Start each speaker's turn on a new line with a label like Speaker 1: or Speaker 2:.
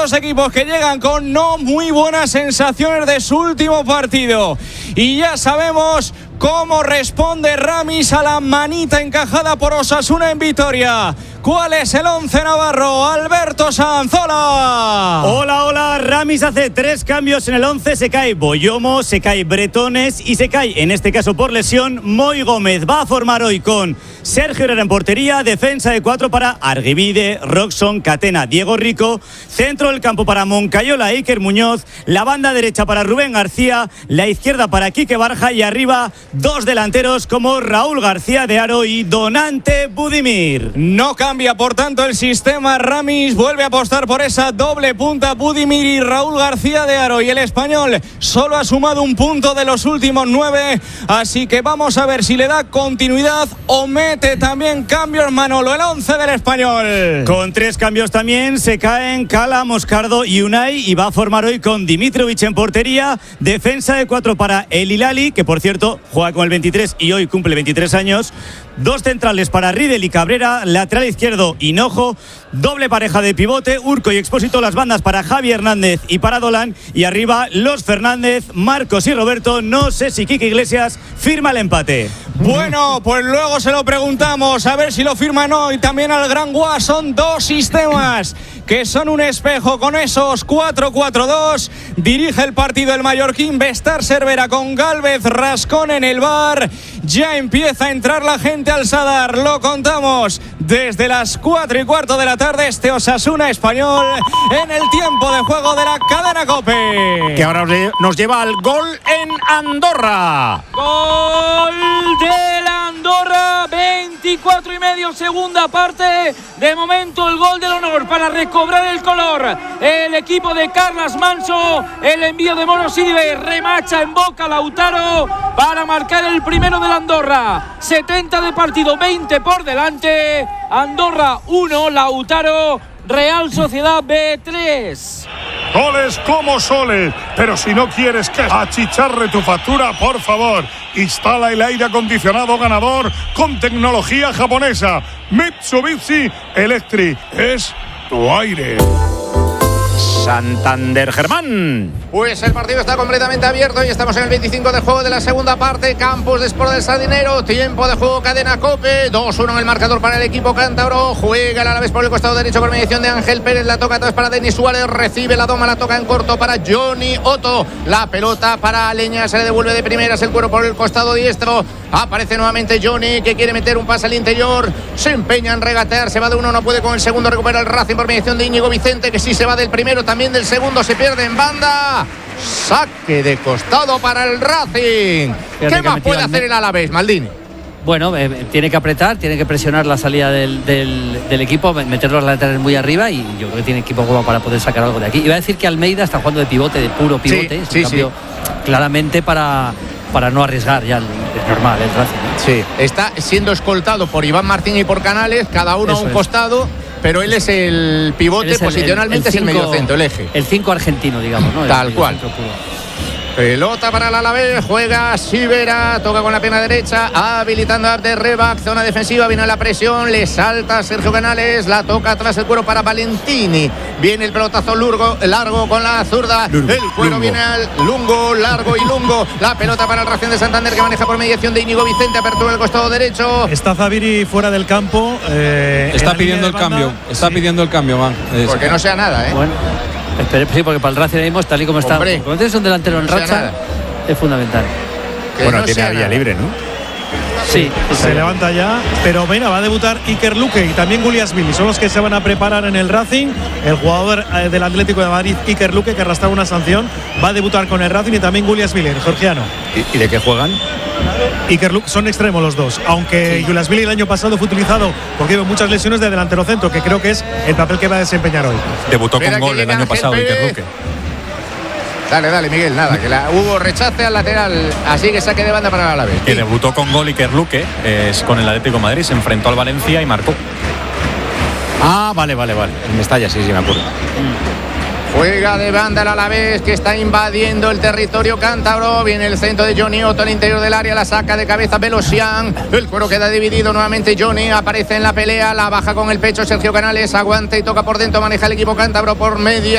Speaker 1: dos equipos que llegan con no muy buenas sensaciones de su último partido. Y ya sabemos cómo responde Ramis a la manita encajada por Osasuna en Vitoria. ¿Cuál es el 11 navarro? Alberto Sanzola.
Speaker 2: Hola, Ramis hace 3 cambios en el 11. Se cae Boyomo, se cae Bretones y se cae, en este caso por lesión, Moy Gómez. Va a formar hoy con Sergio Herrera en portería, defensa de 4 para Arguibide, Roxon, Catena, Diego Rico, centro del campo para Moncayola, Iker Muñoz, la banda derecha para Rubén García, la izquierda para Quique Barja y arriba 2 delanteros como Raúl García de Haro y Donante Budimir.
Speaker 1: No cambia por tanto el sistema. Ramis vuelve a apostar por esa doble punta, Budimir y Raúl García de Haro, y el español solo ha sumado un punto de los últimos 9, así que vamos a ver si le da continuidad o mete también cambios Manolo, el 11 del español.
Speaker 2: Con 3 cambios también se caen Cala, Moscardo y Unai, y va a formar hoy con Dimitrovic en portería, defensa de 4 para El Hilali, que por cierto juega con el 23 y hoy cumple 23 años, 2 centrales para Riedel y Cabrera, lateral izquierdo Hinojo, doble pareja de pivote, Urco y Expósito, las bandas para Javi Hernández y para Dolan, y arriba los Fernández, Marcos y Roberto. No sé si Quique Iglesias firma el empate.
Speaker 1: Bueno, pues luego se lo preguntamos, a ver si lo firman hoy. También al Gran Guas. Son 2 sistemas que son un espejo con esos 4-4-2. Dirige el partido el mallorquín Bestar Cervera con Gálvez Rascón en el bar. Ya empieza a entrar la gente al Sadar, lo contamos desde las 4:15 de la tarde. Este Osasuna español en el tiempo de juego de la cadena COPE,
Speaker 3: que ahora nos lleva al gol en Andorra.
Speaker 4: Gol del Andorra, 24:30, segunda parte. De momento el gol del honor para recobrar el color el equipo de Carlas Manso. El envío de Mono Silve, remacha en boca Lautaro para marcar el primero del Andorra. 70 de partido, 20 por delante. Andorra 1, Lautaro, Real Sociedad B3.
Speaker 5: Goles como soles, pero si no quieres que achicharre tu factura, por favor, instala el aire acondicionado ganador con tecnología japonesa. Mitsubishi Electric es tu aire.
Speaker 3: Santander, Germán.
Speaker 6: Pues el partido está completamente abierto y estamos en el 25 de juego de la segunda parte. Campos de Sport del Sardinero, tiempo de juego cadena COPE, 2-1 en el marcador para el equipo cántabro. Juega el Alavés por el costado derecho por mediación de Ángel Pérez, la toca atrás para Denis Suárez, recibe la doma, la toca en corto para Johnny Otto, la pelota para Leña, se le devuelve de primeras el cuero por el costado diestro. Aparece nuevamente Johnny, que quiere meter un pase al interior, se empeña en regatear, se va de uno, no puede con el segundo, recupera el Racing por mediación de Íñigo Vicente, que sí se va del primero, también del segundo, se pierde en banda. Saque de costado para el Racing. ¿Qué más puede hacer el Alavés, Maldini?
Speaker 7: Bueno, tiene que apretar, tiene que presionar la salida del equipo, meter los laterales muy arriba, y yo creo que tiene equipo como para poder sacar algo de aquí. Iba a decir que Almeida está jugando de pivote, de puro pivote, es un cambio claramente para no arriesgar, ya es normal el Racing.
Speaker 6: Sí, está siendo escoltado por Iván Martín y por Canales, cada uno a un costado, pero él es el pivote, posicionalmente es el mediocentro, el eje.
Speaker 7: El 5 argentino, digamos, ¿no?
Speaker 6: Tal cual. Pelota para el Alavés, juega Sivera, toca con la pierna derecha, habilitando a Abderrebak, zona defensiva, viene la presión, le salta Sergio Canales, la toca atrás el cuero para Valentini, viene el pelotazo largo con la zurda, el cuero viene al Lungo, largo y Lungo, la pelota para el Racing de Santander, que maneja por mediación de Íñigo Vicente, apertura del costado derecho.
Speaker 8: Está Zaviri fuera del campo,
Speaker 9: está pidiendo el cambio, man.
Speaker 6: Porque no sea nada,
Speaker 7: Bueno. Sí, porque para el Racing mismo, tal y como está, cuando tienes un delantero en racha, es fundamental.
Speaker 3: Bueno, tiene a vía libre, ¿no?
Speaker 7: Sí.
Speaker 8: Se levanta ya, pero venga, va a debutar Iker Luque y también Guliasvili, son los que se van a preparar en el Racing. El jugador del Atlético de Madrid, Iker Luque, que arrastraba una sanción, va a debutar con el Racing, y también Guliasvili, el georgiano.
Speaker 3: ¿Y de qué juegan?
Speaker 8: Iker Luque, son extremos los dos, aunque Guliasvili el año pasado fue utilizado porque tuvo muchas lesiones de delantero centro, que creo que es el papel que va a desempeñar hoy.
Speaker 3: Debutó con gol el año pasado Iker Luque.
Speaker 6: Dale, Miguel, nada, que hubo rechace al lateral, así que saque de banda para el Alavés.
Speaker 10: Que debutó con gol Iker Luque, con el Atlético de Madrid, se enfrentó al Valencia y marcó.
Speaker 3: Ah, vale. En Mestalla, sí, me acuerdo.
Speaker 6: Juega de banda el Alavés, que está invadiendo el territorio cántabro. Viene el centro de Johnny Otto al interior del área, la saca de cabeza Belosian. El cuero queda dividido nuevamente. Johnny aparece en la pelea, la baja con el pecho Sergio Canales, aguanta y toca por dentro, maneja el equipo cántabro por media